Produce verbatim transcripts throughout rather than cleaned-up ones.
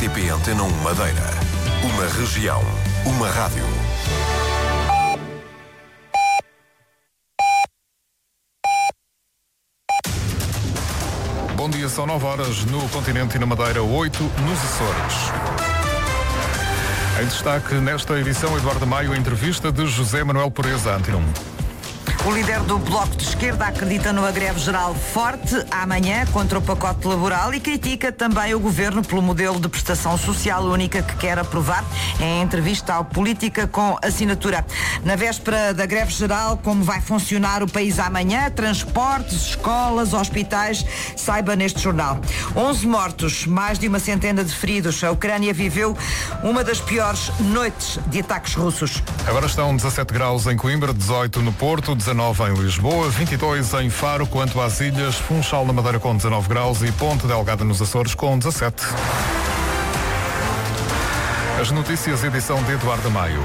T P Antena um Madeira. Uma região, uma rádio. Bom dia, são nove horas no continente e na Madeira, oito nos Açores. Em destaque nesta edição, Eduardo Maio, a entrevista de José Manuel Pureza, Antena um. O líder do Bloco de Esquerda acredita numa greve geral forte amanhã contra o pacote laboral e critica também o governo pelo modelo de prestação social única que quer aprovar em entrevista ao Política com Assinatura. Na véspera da greve geral, como vai funcionar o país amanhã, transportes, escolas, hospitais, saiba neste jornal. onze mortos, mais de uma centena de feridos. A Ucrânia viveu uma das piores noites de ataques russos. Agora estão dezassete graus em Coimbra, dezoito no Porto, dezanove em Lisboa, vinte e dois em Faro. Quanto às ilhas, Funchal na Madeira com dezanove graus e Ponte Delgada nos Açores com dezassete. As notícias, edição de Eduardo Maio.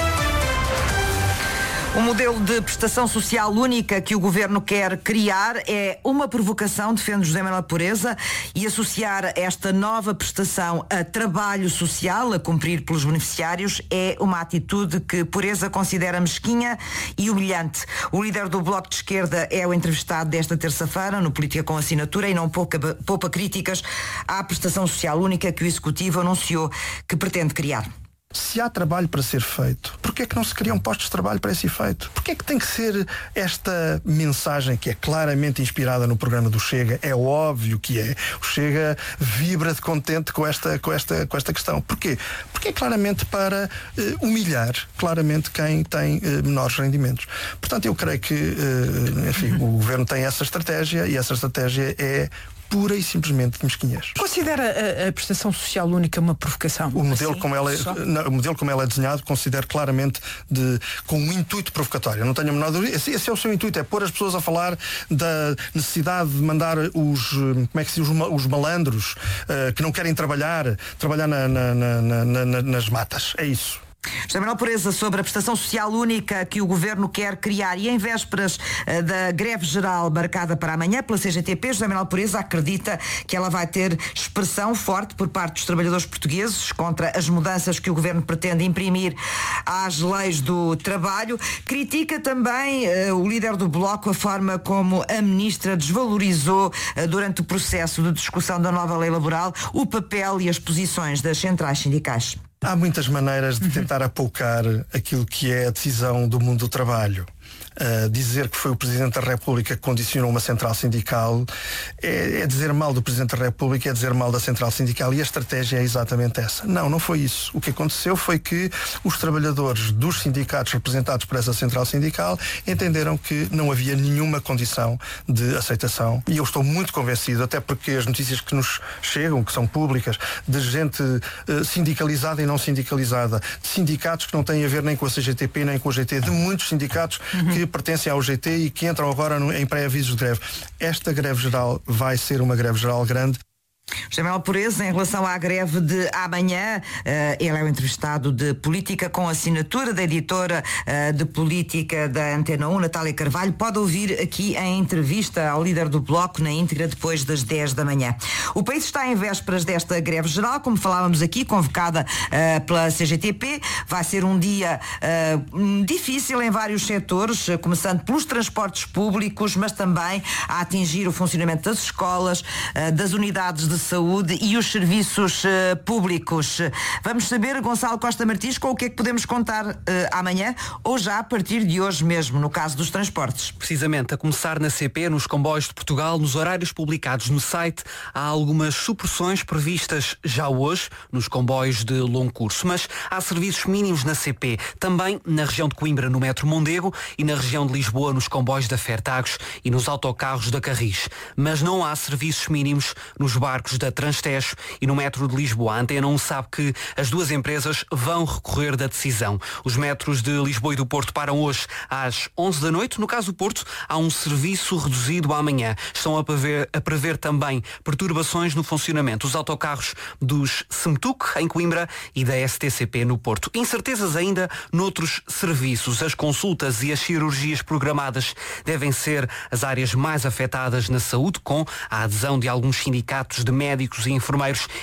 O modelo de prestação social única que o governo quer criar é uma provocação, defende José Manuel Pureza, e associar esta nova prestação a trabalho social a cumprir pelos beneficiários é uma atitude que Pureza considera mesquinha e humilhante. O líder do Bloco de Esquerda é o entrevistado desta terça-feira no Política com Assinatura e não pouca, poupa críticas à prestação social única que o Executivo anunciou que pretende criar. Se há trabalho para ser feito, porquê é que não se criam postos de trabalho para esse efeito? Porquê é que tem que ser esta mensagem que é claramente inspirada no programa do Chega? É óbvio que é. O Chega vibra de contente com esta, com esta, com esta questão. Porquê? Porque é claramente para uh, humilhar claramente quem tem uh, menores rendimentos. Portanto, eu creio que uh, enfim, o Governo tem essa estratégia e essa estratégia é pura e simplesmente de mesquinhez. Considera a, a prestação social única uma provocação? O modelo, assim, como ela é, não, o modelo como ela é desenhado, considero claramente de, com um intuito provocatório. Eu não tenho a menor dúvida. Esse, esse é o seu intuito, é pôr as pessoas a falar da necessidade de mandar os, como é que se diz, os, os malandros uh, que não querem trabalhar, trabalhar na, na, na, na, na, nas matas. É isso. José Manuel Pureza sobre a prestação social única que o Governo quer criar e em vésperas uh, da greve geral marcada para amanhã pela C G T P, José Manuel Pureza acredita que ela vai ter expressão forte por parte dos trabalhadores portugueses contra as mudanças que o Governo pretende imprimir às leis do trabalho. Critica também uh, o líder do Bloco a forma como a Ministra desvalorizou uh, durante o processo de discussão da nova lei laboral o papel e as posições das centrais sindicais. Há muitas maneiras de tentar apoucar aquilo que é a decisão do mundo do trabalho. Uh, dizer que foi o Presidente da República que condicionou uma central sindical é, é dizer mal do Presidente da República, é dizer mal da central sindical, e a estratégia é exatamente essa. Não, não foi isso. O que aconteceu foi que os trabalhadores dos sindicatos representados por essa central sindical entenderam que não havia nenhuma condição de aceitação, e eu estou muito convencido, até porque as notícias que nos chegam, que são públicas, de gente uh, sindicalizada e não sindicalizada, de sindicatos que não têm a ver nem com a C G T P nem com o G T, de muitos sindicatos uhum. que pertencem ao G T e que entram agora no, em pré-avisos de greve. Esta greve geral vai ser uma greve geral grande. José Manuel Pureza, em relação à greve de amanhã, uh, ele é o entrevistado de Política com Assinatura da editora uh, de Política da Antena um, Natália Carvalho. Pode ouvir aqui a entrevista ao líder do Bloco na íntegra depois das dez da manhã. O país está em vésperas desta greve geral, como falávamos aqui, convocada uh, pela C G T P. Vai ser um dia uh, difícil em vários setores, uh, começando pelos transportes públicos, mas também a atingir o funcionamento das escolas, uh, das unidades de saúde e os serviços uh, públicos. Vamos saber, Gonçalo Costa Martins, com o que é que podemos contar uh, amanhã ou já a partir de hoje mesmo, no caso dos transportes. Precisamente, a começar na C P, nos comboios de Portugal, nos horários publicados no site, há algumas supressões previstas já hoje nos comboios de longo curso, mas há serviços mínimos na C P, também na região de Coimbra, no metro Mondego, e na região de Lisboa, nos comboios da Fertagos e nos autocarros da Carris. Mas não há serviços mínimos nos barcos da Transtejo e no metro de Lisboa. A Antena um sabe que as duas empresas vão recorrer da decisão. Os metros de Lisboa e do Porto param hoje às onze da noite. No caso do Porto, há um serviço reduzido amanhã. Estão a prever, a prever também perturbações no funcionamento. Os autocarros dos Semtuc, em Coimbra, e da S T C P no Porto. Incertezas ainda noutros serviços. As consultas e as cirurgias programadas devem ser as áreas mais afetadas na saúde, com a adesão de alguns sindicatos de médicos e enfermeiros